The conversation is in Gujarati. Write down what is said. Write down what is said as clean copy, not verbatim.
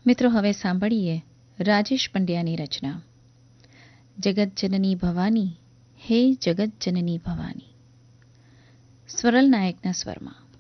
મિત્રો, હવે સાંભળીએ રાજેશ પંડ્યાની રચના જગતજનની ભવાની, હે જગતજનની ભવાની. સ્વરલ નાયકના સ્વરમાં.